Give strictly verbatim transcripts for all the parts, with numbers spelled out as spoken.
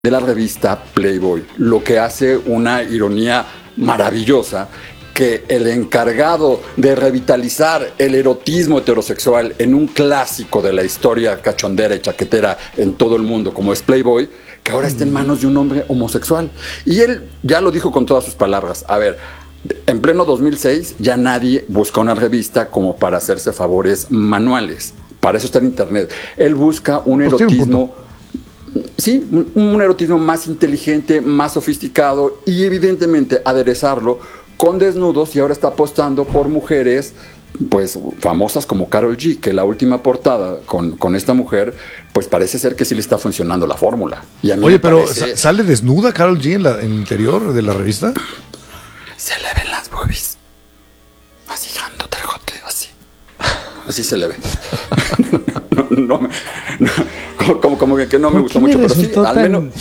de la revista Playboy, lo que hace una ironía maravillosa, que el encargado de revitalizar el erotismo heterosexual en un clásico de la historia cachondera y chaquetera en todo el mundo, como es Playboy, que ahora está en manos de un hombre homosexual. Y él ya lo dijo con todas sus palabras. A ver, en pleno dos mil seis ya nadie busca una revista como para hacerse favores manuales. Para eso está en internet. Él busca un erotismo... Sí, un, un erotismo más inteligente, más sofisticado y evidentemente aderezarlo con desnudos, y ahora está apostando por mujeres pues famosas como Karol G, que la última portada con, con esta mujer pues parece ser que sí le está funcionando la fórmula. Y a mí Oye, me pero parece... ¿sale desnuda Karol G en, la, en el interior de la revista? Se le ven las boobies. Así grandote el jote, así. Así se le ve. no, no, no, no, como, como que no me gustó mucho, pero sí, al tan... menos...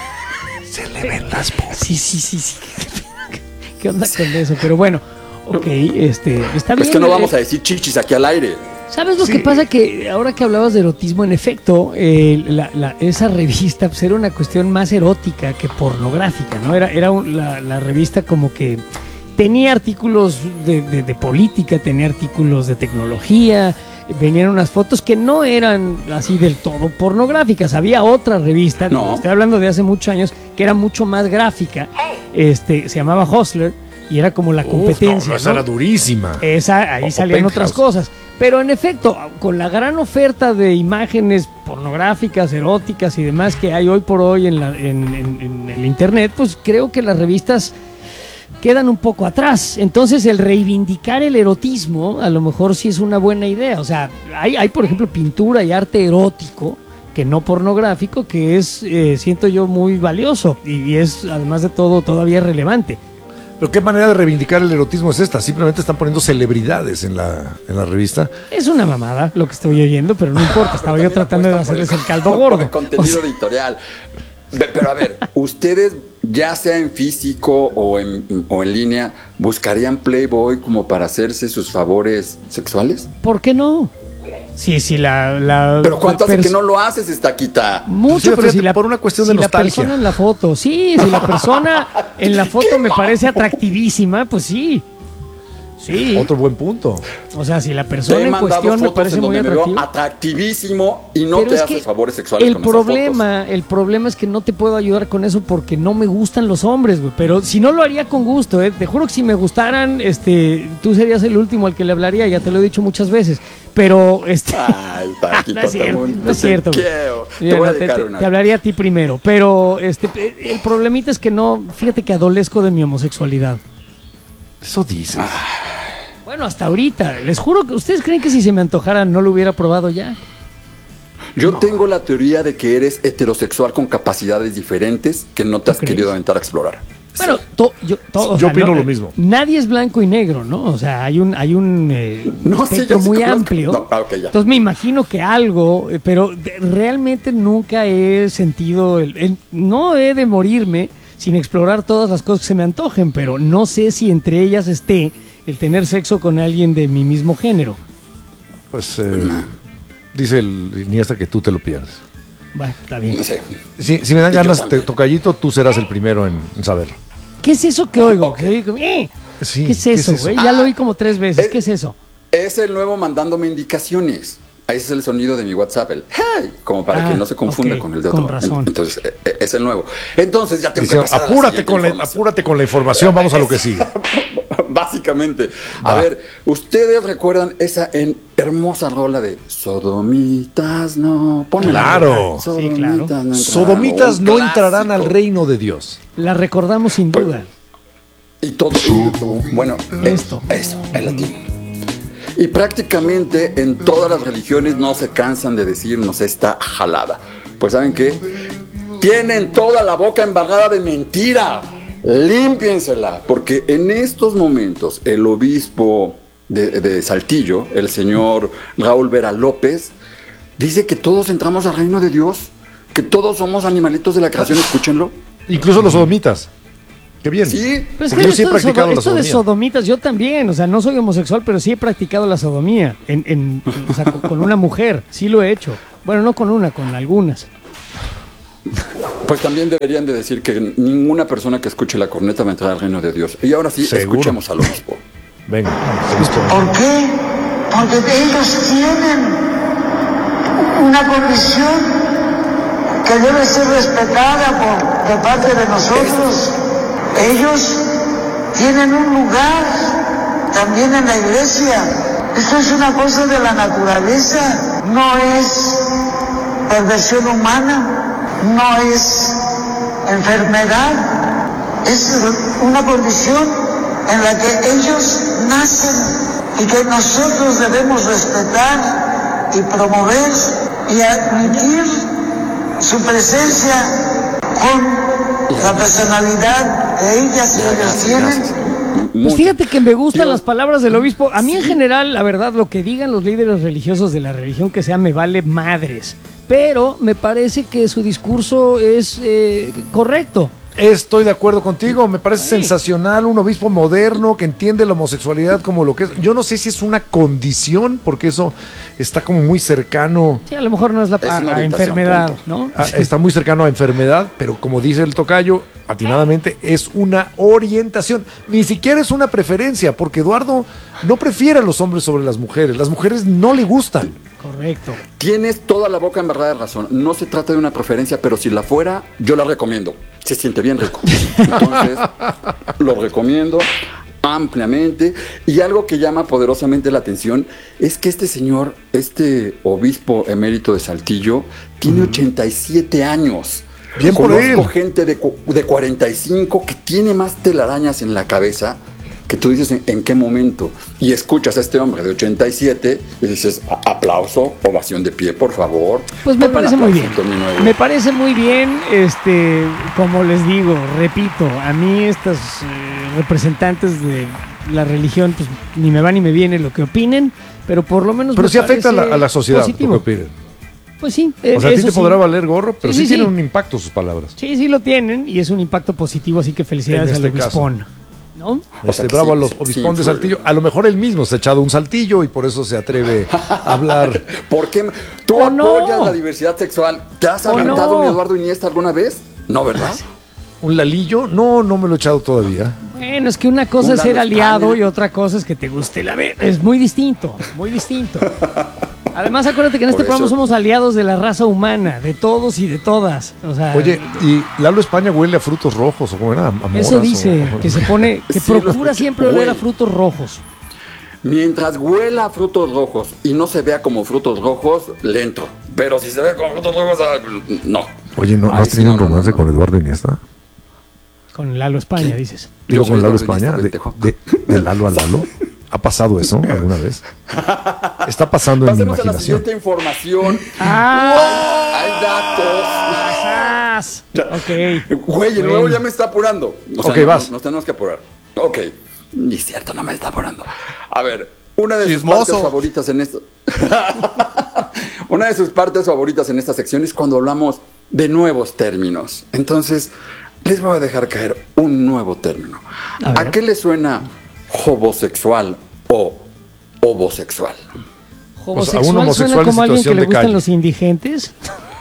Se le ven las boobies. Sí, sí, sí, sí. ¿Qué onda con eso? Pero bueno, ok, este, está bien. Es que no vamos a decir chichis aquí al aire. ¿Sabes lo Sí. que pasa? Que ahora que hablabas de erotismo, en efecto, eh, la, la, esa revista pues, era una cuestión más erótica que pornográfica, ¿no? Era, era un- la, la revista como que tenía artículos de, de, de política, tenía artículos de tecnología, venían unas fotos que no eran así del todo pornográficas. Había otra revista, No. estoy hablando de hace muchos años, que era mucho más gráfica, este, se llamaba Hustler y era como la competencia. Uf, no, esa ¿no? era durísima. Esa, ahí O- o salían otras Penthouse. cosas. Pero en efecto, con la gran oferta de imágenes pornográficas, eróticas y demás que hay hoy por hoy en, la, en, en- en el internet, pues creo que las revistas quedan un poco atrás. Entonces el reivindicar el erotismo a lo mejor sí es una buena idea. O sea, hay, hay por ejemplo pintura y arte erótico, que no pornográfico, que es, eh, siento yo, muy valioso y, y es además de todo todavía relevante. Pero ¿qué manera de reivindicar el erotismo es esta? Simplemente están poniendo celebridades en la, en la revista. Es una mamada lo que estoy oyendo, pero no importa, estaba yo tratando de hacerles el caldo Por gordo. el contenido O sea, editorial. Ve- Pero a ver, ustedes, ya sea en físico o en, o en línea, ¿buscarían Playboy como para hacerse sus favores sexuales? ¿por qué no? Sí, sí, la... la Pero ¿cuánto hace pers- que no lo haces, Estaquita? Mucho, Sí, pero fíjate, si la, por una cuestión de si la nostalgia. persona en la foto, sí, si la persona en la foto me parece atractivísima, pues sí. Sí. Otro buen punto. O sea, si la Te persona he en mandado cuestión me fotos parece en muy donde me veo atractiva. atractivísimo y no Pero te es haces que favores sexuales el con esas fotos. problema, el problema es que no te puedo ayudar con eso porque no me gustan los hombres, güey. Pero si no lo haría con gusto, ¿eh? Te juro que si me gustaran, este, tú serías el último al que le hablaría, ya te lo he dicho muchas veces. Pero, este... Ay, Taquito, no es cierto, te- no es te cierto, güey. quiero. Mira, Te voy a no, te, dedicar te- una. te hablaría a ti primero, pero este, el problemita es que no, fíjate que adolezco de mi homosexualidad. Eso dices. Bueno, hasta ahorita, les juro que ustedes creen que si se me antojara no lo hubiera probado ya. Yo tengo la teoría de que eres heterosexual con capacidades diferentes que no te has crees? querido aventar a explorar. Bueno, to- yo, to- o Yo sea, opino no, lo mismo. Nadie es blanco y negro, ¿no? O sea, hay un, hay un eh, No, sí, espectro yo sí muy conozco. amplio. No, ah, ok, ya. Entonces me imagino que algo, eh, pero de- realmente nunca he sentido, el, el- no he de morirme sin explorar todas las cosas que se me antojen, pero no sé si entre ellas esté el tener sexo con alguien de mi mismo género. Pues eh, dice el Iniesta que tú te lo pierdes. Bueno, está bien. No sé. Si, si me dan Y yo ganas, también. te, tocallito, tú serás el primero en, en saberlo. ¿Qué es eso que oigo? Que oigo, eh, Sí, ¿Qué es eso, güey? Ya lo oí como tres veces. Eh, ¿Qué es eso? Es el nuevo mandándome indicaciones. Ese es el sonido de mi WhatsApp, el hey, como para Ah, que no se confunda ok, con el de otro. con razón. Entonces, eh, eh, es el nuevo. Entonces, ya tengo Dice, que pasar a la apúrate, siguiente con la, información. apúrate con la información, vamos a lo que sigue. Básicamente. A Va. ver, ¿ustedes recuerdan esa en- hermosa rola de Sodomitas no? Pónmela. Claro. Sodomitas Sí, claro. no entrarán. Sodomitas Un no entrarán al clásico. reino de Dios. La recordamos sin Pues, duda. Y todo, y- bueno, Esto. Eso, el latín. Y prácticamente en todas las religiones no se cansan de decirnos esta jalada. Pues ¿saben qué? Tienen toda la boca embarrada de mentira. Límpiensela. Porque en estos momentos el obispo de, de Saltillo, el señor Raúl Vera López, dice que todos entramos al reino de Dios, que todos somos animalitos de la creación, escúchenlo. Incluso los sodomitas. Qué bien. Sí, Pero es Porque que yo sí he esto, de, practicado sodo- la esto de sodomía. sodomitas, yo también, o sea, no soy homosexual, pero sí he practicado la sodomía, en, en, o sea, con, con una mujer, sí lo he hecho. Bueno, no con una, con algunas. Pues también deberían de decir que ninguna persona que escuche la corneta va a entrar al reino de Dios. Y ahora sí, ¿Seguro? Escuchemos al obispo. Venga, ¿Por qué? Porque ellos tienen una condición que debe ser respetada por, de parte de nosotros. Ellos tienen un lugar también en la iglesia. Esto es una cosa de la naturaleza, no es perversión humana, no es enfermedad, es una condición en la que ellos nacen y que nosotros debemos respetar y promover y admitir su presencia con la personalidad de ellas que ellos tienen. Pues fíjate que me gustan las palabras del obispo. A mí en general, la verdad, lo que digan los líderes religiosos de la religión que sea me vale madres. Pero me parece que su discurso es eh, correcto. Estoy de acuerdo contigo, me parece Sí. sensacional, un obispo moderno que entiende la homosexualidad como lo que es. Yo no sé si es una condición, porque eso está como muy cercano, Sí, a lo mejor no es la Es una a- a orientación, enfermedad, punto. ¿no? a- está muy cercano a enfermedad, pero como dice el tocayo, atinadamente es una orientación, ni siquiera es una preferencia, porque Eduardo no prefiere a los hombres sobre las mujeres, las mujeres no le gustan. Correcto. Tienes toda la boca en verdad de razón. No se trata de una preferencia, pero si la fuera, yo la recomiendo. Se siente bien rico. Entonces, lo recomiendo ampliamente. Y algo que llama poderosamente la atención es que este señor, este obispo emérito de Saltillo, tiene ochenta y siete años. Bien por Conozco él. gente de, cu- de cuarenta y cinco que tiene más telarañas en la cabeza que tú dices en, en qué momento. Y escuchas a este hombre de ochenta y siete y dices, "A- aplauso, ovación de pie, por favor". Pues me Ponle un parece muy bien. aplausito, mi nuevo. Me parece muy bien, este, como les digo, repito, a mí estos eh, representantes de la religión, pues ni me va ni me viene lo que opinen, pero por lo menos Pero me sí afecta a la, parece a la sociedad, positivo. lo que opinen. Pues sí, eh, O sea, a ti eso te sí. podrá valer gorro, pero Sí, sí, sí, tienen sí. un impacto sus palabras. Sí, sí lo tienen y es un impacto positivo, así que felicidades En al este caso. obispón, ¿no? O sea Este, que bravo sí, a los sí, obispón sí, de fue- Saltillo. A lo mejor él mismo se ha echado un saltillo y por eso se atreve a hablar. ¿Por qué? ¿Tú ¡Oh, no! apoyas la diversidad sexual? ¿Te has ¡Oh, aventado no! un Eduardo Iniesta alguna vez? No, ¿verdad? ¿Un lalillo? No, no me lo he echado todavía. Bueno, es que una cosa Un es ser Lalo aliado España. y otra cosa es que te guste la ver. Es muy distinto, muy distinto. Además, acuérdate que en Por este programa eso- somos aliados de la raza humana, de todos y de todas. O sea, Oye, ¿y Lalo España huele a frutos rojos o cómo era? ¿A moras eso dice, o- que se pone, que Sí, lo procura escuché. siempre oler a Güey. frutos rojos. Mientras huela a frutos rojos y no se vea como frutos rojos, le entro. Pero si se ve como frutos rojos, ah, no. Oye, ¿no, ¿no Ay, has sí, tenido no, un no, romance no, con no. Eduardo Iniesta? Con Lalo España, dices. Digo, Yo soy con Lalo Eduardo España. Iniesta, De, pendejo. de- de Lalo a Lalo. ¿Ha pasado eso alguna vez? Está pasando en mi Pasemos a la imaginación. siguiente información. ¡Ah! Hay datos. ¡Sas! Ok. Güey, el Bueno. nuevo ya me está apurando. O sea, Ok, no- vas. Nos tenemos que apurar. Ok. Ni es cierto, no me está apurando. A ver, una de sus Chismoso. partes favoritas en esto. Una de sus partes favoritas en esta sección es cuando hablamos de nuevos términos. Entonces, les voy a dejar caer un nuevo término. A ¿A, ver. qué le suena homosexual o homosexual? ¿Homosexual Pues a un homosexual suena en como alguien que situación le de gustan calle. los indigentes?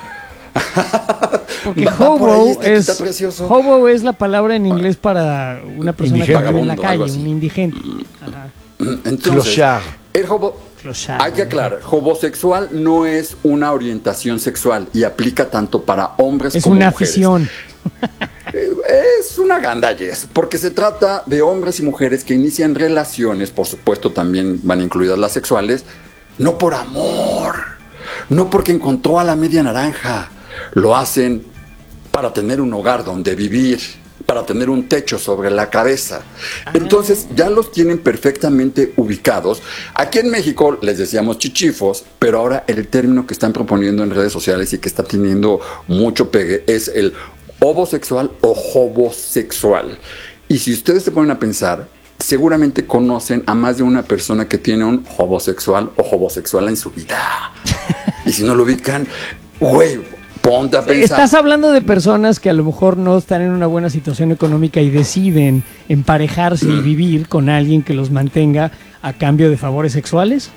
Porque Va- va por ahí hobo este que es, está precioso. hobo es la palabra en inglés para una persona que Indigente. vive en la Vagabundo, calle, algo así. un indigente. Ajá. Entonces, Clochard. el homo- Clochard. hay que aclarar, homosexual no es una orientación sexual y aplica tanto para hombres Es como una mujeres. afición. Eh, Es una gandallez, porque se trata de hombres y mujeres que inician relaciones, por supuesto también van incluidas las sexuales, no por amor, no porque encontró a la media naranja, lo hacen para tener un hogar donde vivir, para tener un techo sobre la cabeza. Entonces ya los tienen perfectamente ubicados. Aquí en México les decíamos chichifos, pero ahora el término que están proponiendo en redes sociales y que está teniendo mucho pegue es el homosexual o homosexual. Y si ustedes se ponen a pensar, seguramente conocen a más de una persona que tiene un homosexual o homosexual en su vida. Y si no lo ubican, güey, ponte a pensar. Estás hablando de personas que a lo mejor no están en una buena situación económica y deciden emparejarse y vivir con alguien que los mantenga a cambio de favores sexuales.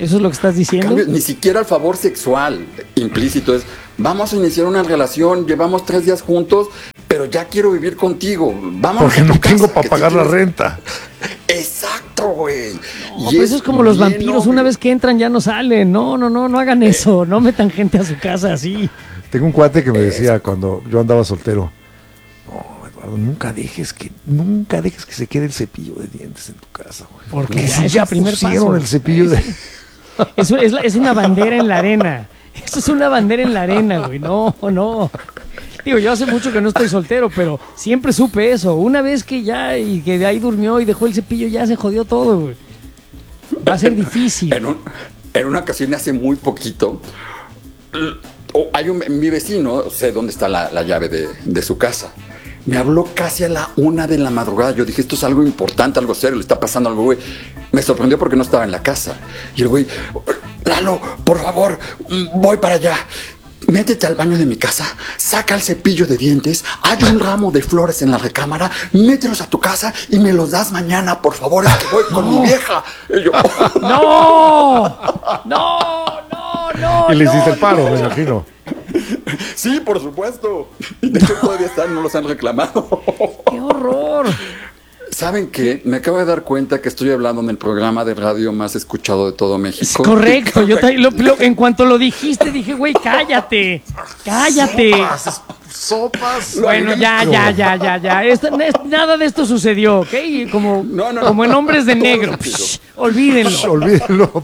¿Eso es lo que estás diciendo? Cambio, ni siquiera el favor sexual implícito es, vamos a iniciar una relación, llevamos tres días juntos, pero ya quiero vivir contigo. Vamos Porque a tu no tengo casa, para que pagar te la quieres- renta. Exacto, güey. No, pero eso es como los vampiros, una vez que entran ya no salen. No, no, no, no hagan eso. No metan gente a su casa así. Tengo un cuate que me decía cuando yo andaba soltero, no, Eduardo, nunca dejes que, nunca dejes que se quede el cepillo de dientes en tu casa, güey. Porque No, ya si es ya el primer pusieron paso. el cepillo de... Eso es, la- es una bandera en la arena. Eso es una bandera en la arena, güey. No, no. Digo, yo hace mucho que no estoy soltero, pero siempre supe eso. Una vez que ya, y que de ahí durmió y dejó el cepillo, ya se jodió todo, güey. Va a ser difícil. En, un- en una ocasión hace muy poquito, o hay un, mi vecino, sé dónde está la, la llave de, de su casa. Me habló casi a la una de la madrugada. Yo dije, esto es algo importante, algo serio, le está pasando algo, güey. Me sorprendió porque no estaba en la casa. Y el güey, Lalo, por favor, voy para allá. Métete al baño de mi casa, saca el cepillo de dientes, hay un ramo de flores en la recámara, mételos a tu casa y me los das mañana, por favor, es que voy con mi vieja. Y yo, ¡No! ¡No! ¡No! ¡No! Y le no, hiciste el paro, no. me imagino. sí, por supuesto. De hecho, todavía están, no los han reclamado. ¡Qué horror! ¿Saben qué? Me acabo de dar cuenta que estoy hablando en el programa de radio más escuchado de todo Es México. correcto. Yo ta- lo- lo- en cuanto lo dijiste, dije, güey, cállate. Cállate. Sopas. Bueno, ya, ya, ya, ya, ya. Esto- es- nada de esto sucedió, ¿ok? Y Como, No, no, no. como en Hombres de Todo Negro. rápido. Psh, olvídenlo. Olvídelo.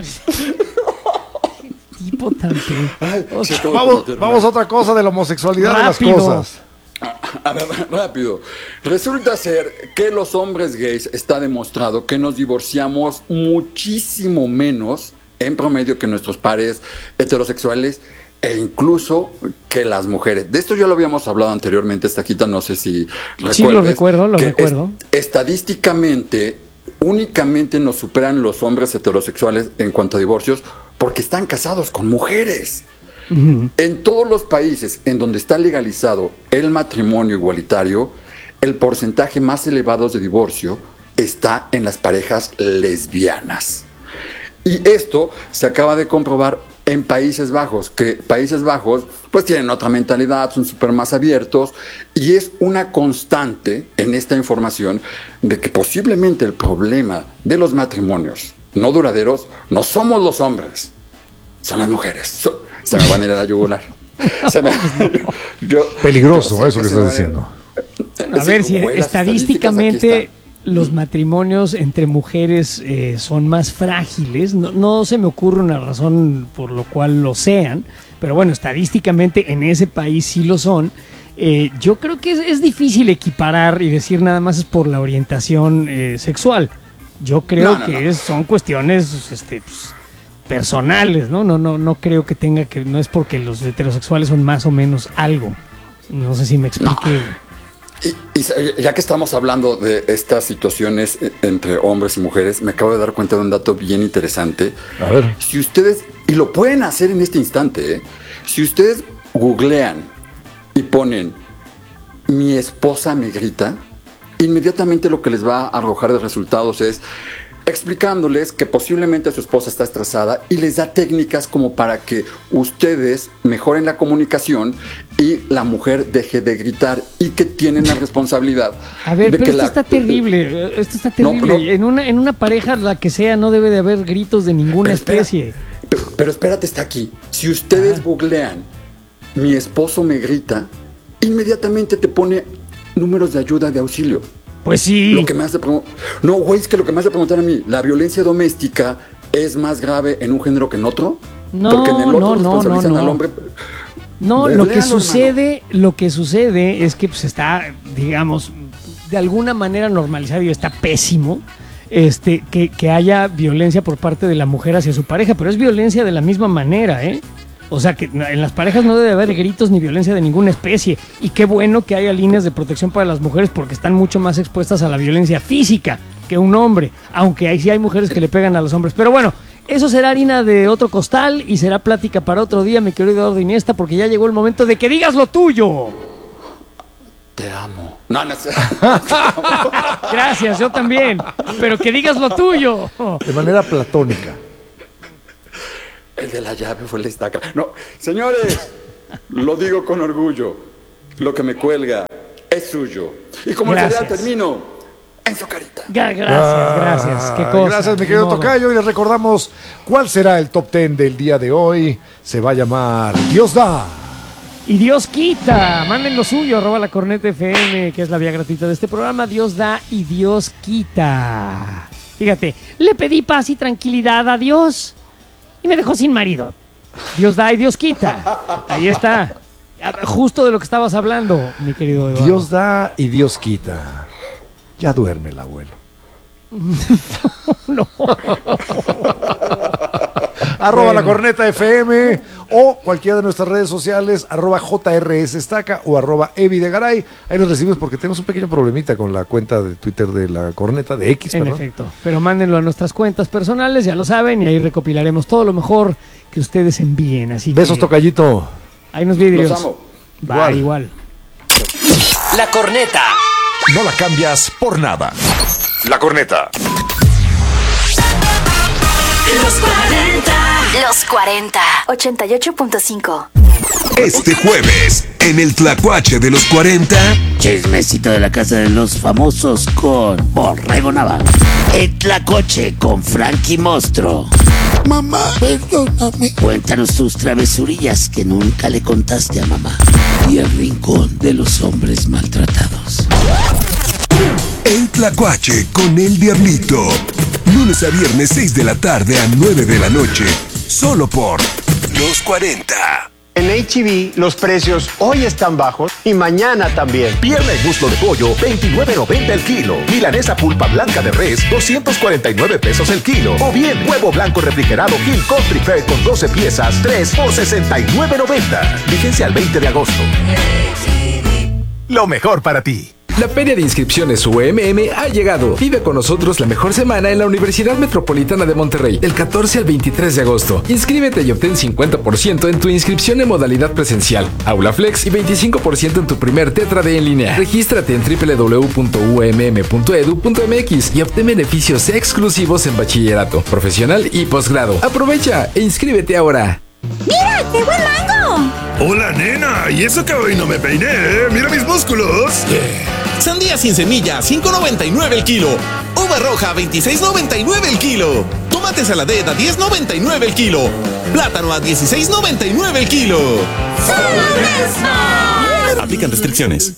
Tipo tan pe- Ay, O sea, sí, todo Vamos, como vamos a otra cosa de la homosexualidad Rápido. de las cosas. A ver, rápido. Resulta ser que los hombres gays está demostrado que nos divorciamos muchísimo menos en promedio que nuestros pares heterosexuales e incluso que las mujeres. De esto ya lo habíamos hablado anteriormente, Taquita, no sé si recuerdas. Sí, lo recuerdo, lo que recuerdo. es- estadísticamente, únicamente nos superan los hombres heterosexuales en cuanto a divorcios porque están casados con mujeres. En todos los países en donde está legalizado el matrimonio igualitario, el porcentaje más elevado de divorcio está en las parejas lesbianas. Y esto se acaba de comprobar en Países Bajos, que Países Bajos pues tienen otra mentalidad, son súper más abiertos, y es una constante en esta información de que posiblemente el problema de los matrimonios no duraderos no somos los hombres, son las mujeres. So- se me van a ir a la yugular. Se me- yo- Peligroso yo sé eso que se estás van diciendo. A ver, si güey, las estadísticamente estadísticas aquí los matrimonios entre mujeres eh, son más frágiles, no, no se me ocurre una razón por lo cual lo sean, pero bueno, estadísticamente en ese país sí lo son. Eh, yo creo que es, es difícil equiparar y decir nada más es por la orientación eh, sexual. Yo creo No, no, que no. es- son cuestiones este, pues, personales, ¿no? No, no, no creo que tenga que, no es porque los heterosexuales son más o menos algo. No sé si me expliqué. Y, y ya que estamos hablando de estas situaciones eh, entre hombres y mujeres, me acabo de dar cuenta de un dato bien interesante. A ver. Si ustedes, y lo pueden hacer en este instante, ¿eh? Si ustedes googlean y ponen mi esposa me grita, inmediatamente lo que les va a arrojar de resultados es explicándoles que posiblemente su esposa está estresada y les da técnicas como para que ustedes mejoren la comunicación y la mujer deje de gritar y que tienen la responsabilidad A ver, de pero que esto la- está terrible, esto está No, terrible. no. En una en una pareja, la que sea, no debe de haber gritos de ninguna Pero espera, especie. Pero, pero espérate, está aquí. Si ustedes Ah. googlean mi esposo me grita, inmediatamente te pone números de ayuda, de auxilio. Pues sí. Lo que me hace pregun- No, güey, es que lo que me hace preguntar a mí, ¿la violencia doméstica es más grave en un género que en otro? No, Porque en el otro no, no, responsabilizan no, al no. hombre. No, lo que Googlealo, sucede, lo que sucede es que pues está, digamos, de alguna manera normalizado y está pésimo. Este, que, que haya violencia por parte de la mujer hacia su pareja, pero es violencia de la misma manera, ¿eh? O sea que en las parejas no debe haber gritos ni violencia de ninguna especie. Y qué bueno que haya líneas de protección para las mujeres porque están mucho más expuestas a la violencia física que un hombre. Aunque ahí sí hay mujeres que le pegan a los hombres. Pero bueno, eso será harina de otro costal y será plática para otro día, mi querido Eduardo Iniesta, porque ya llegó el momento de que digas lo tuyo. Te amo. No, no sé. Gracias, yo también. Pero que digas lo tuyo. De manera platónica. el de la llave fue la estaca. No, señores, lo digo con orgullo. Lo que me cuelga es suyo. Y como el serial termino en su carita. Gracias, gracias. Qué cosa. Gracias, mi querido Tocayo. Y les recordamos cuál será el top ten del día de hoy. Se va a llamar Dios da. Y Dios quita. Manden lo suyo, arroba la corneta F M, que es la vía gratuita de este programa. Dios da y Dios quita. Fíjate, le pedí paz y tranquilidad a Dios y me dejó sin marido. Dios da y Dios quita. Ahí está. Justo de lo que estabas hablando, mi querido Eduardo. Dios da y Dios quita. Ya duerme el abuelo. No. Arroba la corneta F M o cualquiera de nuestras redes sociales, arroba J R S Estaca o arroba Evi de Garay. Ahí nos recibimos porque tenemos un pequeño problemita con la cuenta de Twitter de la corneta, de X, En perdón. efecto, pero mándenlo a nuestras cuentas personales, ya lo saben, y ahí recopilaremos todo lo mejor que ustedes envíen. Así Besos, que, Tocayito. hay unos vídeos. Los amo. Va, Igual. igual. La corneta. No la cambias por nada. La corneta. Los cuarenta. Los cuarenta. ochenta y ocho punto cinco. Este jueves, en el Tlacuache de los cuarenta, Chismecito de la casa de los famosos con Borrego Nava. El Tlacoche con Frankie Mostro. Mamá, perdóname. Cuéntanos tus travesurillas que nunca le contaste a mamá. Y el rincón de los hombres maltratados. el Tlacuache con el Diablito. Lunes a viernes, seis de la tarde a nueve de la noche. Solo por Los cuarenta. En H E B los precios hoy están bajos y mañana también. Pierna y muslo de pollo, veintinueve noventa el kilo. Milanesa pulpa blanca de res, doscientos cuarenta y nueve pesos el kilo. O bien, huevo blanco refrigerado Hill Country Fair con doce piezas, tres por sesenta y nueve noventa. Vigencia al veinte de agosto. Lo mejor para ti. La Feria de Inscripciones U M M ha llegado. Vive con nosotros la mejor semana en la Universidad Metropolitana de Monterrey, del catorce al veintitrés de agosto. Inscríbete y obtén cincuenta por ciento en tu inscripción en modalidad presencial, Aula Flex y veinticinco por ciento en tu primer Tetra D en línea. Regístrate en doble u doble u doble u punto u m m punto e d u punto m x y obtén beneficios exclusivos en bachillerato, profesional y posgrado. Aprovecha e inscríbete ahora. ¡Mira, qué buen mango! Hola, nena. ¿Y eso que hoy no me peiné? ¡Mira mis músculos! Sandía sin semilla, cinco noventa y nueve el kilo. Uva roja, veintiséis noventa y nueve el kilo. Tomate saladera, diez noventa y nueve el kilo. Plátano a dieciséis noventa y nueve el kilo. Aplican restricciones.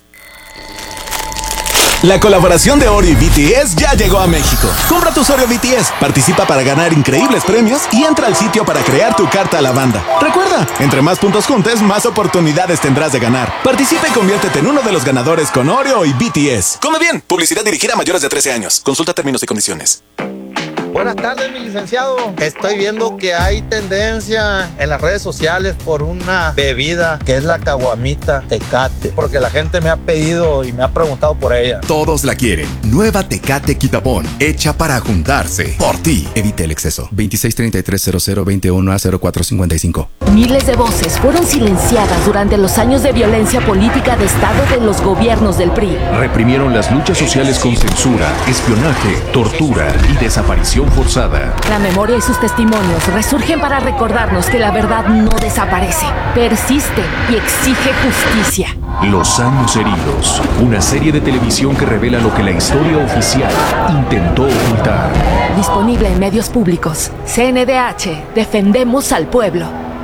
La colaboración de Oreo y B T S ya llegó a México. Compra tus Oreo B T S, participa para ganar increíbles premios y entra al sitio para crear tu carta a la banda. Recuerda, entre más puntos juntes, más oportunidades tendrás de ganar. Participa y conviértete en uno de los ganadores con Oreo y B T S. Come bien. Publicidad dirigida a mayores de trece años. Consulta términos y condiciones. Buenas tardes, mi licenciado. Estoy viendo que hay tendencia en las redes sociales por una bebida que es la caguamita Tecate, porque la gente me ha pedido y me ha preguntado por ella. Todos la quieren. Nueva Tecate Quitapón, hecha para juntarse. Por ti. Evite el exceso. veintiséis treinta y tres cero cero veintiuno a cero cuatro cincuenta y cinco. Miles de voces fueron silenciadas durante los años de violencia política de Estado de los gobiernos del P R I. Reprimieron las luchas sociales con censura, espionaje, tortura y desaparición forzada. La memoria y sus testimonios resurgen para recordarnos que la verdad no desaparece, persiste y exige justicia. Los años heridos, una serie de televisión que revela lo que la historia oficial intentó ocultar. Disponible en medios públicos. C N D H, defendemos al pueblo.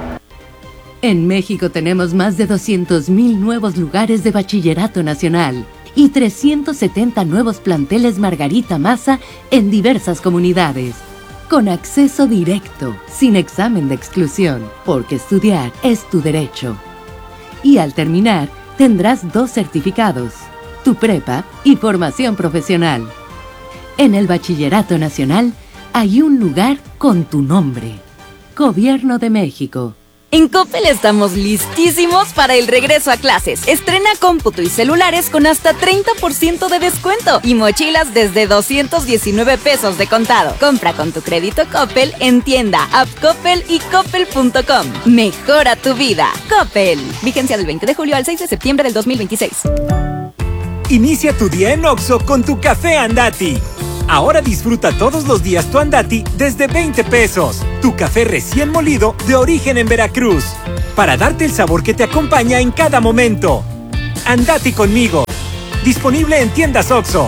En México tenemos más de doscientos mil nuevos lugares de bachillerato nacional y trescientos setenta nuevos planteles Margarita Maza en diversas comunidades. Con acceso directo, sin examen de exclusión, porque estudiar es tu derecho. Y al terminar, tendrás dos certificados, tu prepa y formación profesional. En el Bachillerato Nacional hay un lugar con tu nombre. Gobierno de México. En Coppel estamos listísimos para el regreso a clases. Estrena cómputo y celulares con hasta treinta por ciento de descuento y mochilas desde doscientos diecinueve pesos de contado. Compra con tu crédito Coppel en tienda, app Coppel y coppel punto com. Mejora tu vida. Coppel. Vigencia del veinte de julio al seis de septiembre del dos mil veintiséis. Inicia tu día en Oxxo con tu café Andati. Ahora disfruta todos los días tu Andati desde veinte pesos. Tu café recién molido de origen en Veracruz. Para darte el sabor que te acompaña en cada momento. Andati conmigo. Disponible en tiendas OXXO.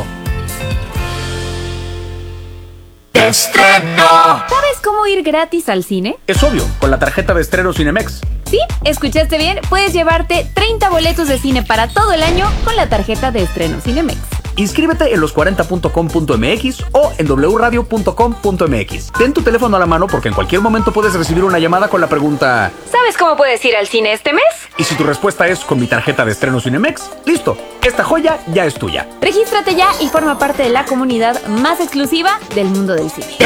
Estreno. ¿Sabes cómo ir gratis al cine? Es obvio, con la tarjeta de estreno Cinemex. Sí, escuchaste bien. Puedes llevarte treinta boletos de cine para todo el año con la tarjeta de estreno Cinemex. Inscríbete en los cuarenta punto com punto m x o en w radio punto com punto m x. Ten tu teléfono a la mano porque en cualquier momento puedes recibir una llamada con la pregunta: ¿sabes cómo puedes ir al cine este mes? Y si tu respuesta es con mi tarjeta de estreno Cinemex, listo, esta joya ya es tuya. Regístrate ya y forma parte de la comunidad más exclusiva del mundo del cine.